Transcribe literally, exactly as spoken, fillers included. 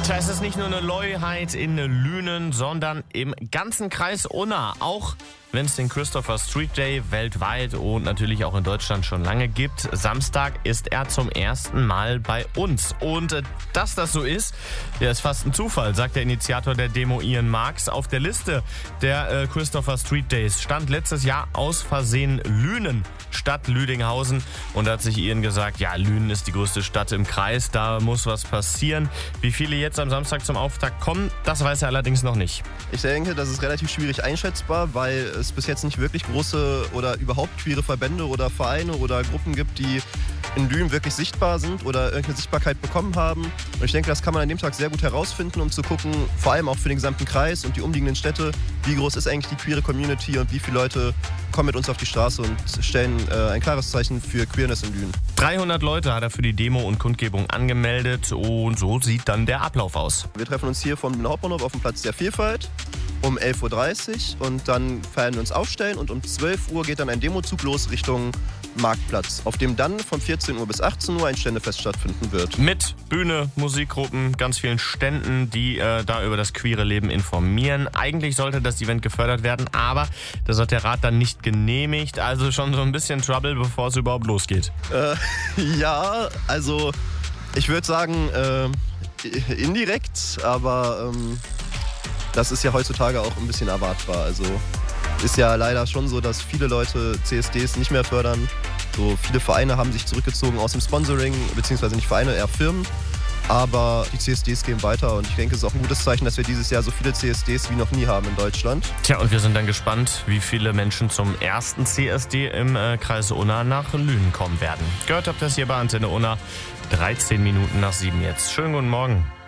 Tja, es ist nicht nur eine Neuheit in Lünen, sondern im ganzen Kreis Unna. Auch wenn es den Christopher Street Day weltweit und natürlich auch in Deutschland schon lange gibt, Samstag ist er zum ersten Mal bei uns. Und äh, dass das so ist, ja, ist fast ein Zufall, sagt der Initiator der Demo Ian Marx. Auf der Liste der äh, Christopher Street Days stand letztes Jahr aus Versehen Lünen statt Lüdinghausen. Und da hat sich Ian gesagt, ja, Lünen ist die größte Stadt im Kreis, da muss was passieren. Wie viele jetzt am Samstag zum Auftakt kommen, das weiß er allerdings noch nicht. Ich denke, das ist relativ schwierig einschätzbar, weil es bis jetzt nicht wirklich große oder überhaupt queere Verbände oder Vereine oder Gruppen gibt, die in Lünen wirklich sichtbar sind oder irgendeine Sichtbarkeit bekommen haben. Und ich denke, das kann man an dem Tag sehr gut herausfinden, um zu gucken, vor allem auch für den gesamten Kreis und die umliegenden Städte, wie groß ist eigentlich die queere Community und wie viele Leute kommen mit uns auf die Straße und stellen äh, ein klares Zeichen für Queerness in Lünen. dreihundert Leute hat er für die Demo und Kundgebung angemeldet und so sieht dann der Ablauf aus. Wir treffen uns hier vom Hauptbahnhof auf dem Platz der Vielfalt um elf Uhr dreißig und dann feiern wir uns aufstellen und um zwölf Uhr geht dann ein Demozug los Richtung Marktplatz, auf dem dann von vierzehn Uhr bis achtzehn Uhr ein Ständefest stattfinden wird. Mit Bühne, Musikgruppen, ganz vielen Ständen, die äh, da über das queere Leben informieren. Eigentlich sollte das Event gefördert werden, aber das hat der Rat dann nicht genehmigt. Also schon so ein bisschen Trouble, bevor es überhaupt losgeht. Äh, ja, also ich würde sagen äh, indirekt, aber ähm, das ist ja heutzutage auch ein bisschen erwartbar. Also ist ja leider schon so, dass viele Leute C S Ds nicht mehr fördern. So viele Vereine haben sich zurückgezogen aus dem Sponsoring, beziehungsweise nicht Vereine, eher Firmen. Aber die C S Ds gehen weiter und ich denke, es ist auch ein gutes Zeichen, dass wir dieses Jahr so viele C S Ds wie noch nie haben in Deutschland. Tja, und wir sind dann gespannt, wie viele Menschen zum ersten C S D im äh, Kreis Unna nach Lünen kommen werden. Gehört habt ihr das hier bei Antenne Unna, dreizehn Minuten nach sieben jetzt. Schönen guten Morgen.